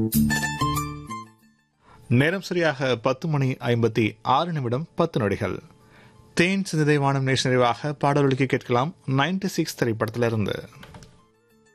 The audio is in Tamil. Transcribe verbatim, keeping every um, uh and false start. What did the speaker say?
நேரம் சரியாக பத்து மணி ஐம்பத்தி ஆறு நிமிடம் பத்து நொடிகள். தேன் சிந்தை வானம் நேஷனரிவாக பாடல்களுக்கு கேட்கலாம். நைன்டி சிக்ஸ் திரைப்படத்திலிருந்து